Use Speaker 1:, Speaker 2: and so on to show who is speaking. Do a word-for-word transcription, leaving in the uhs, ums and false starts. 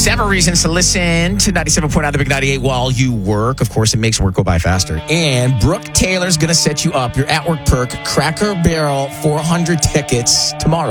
Speaker 1: Several reasons to listen to ninety-seven point nine The Big ninety-eight while you work. Of course, it makes work go by faster. And Brooke Taylor's going to set you up your at-work perk, Cracker Barrel four hundred tickets tomorrow.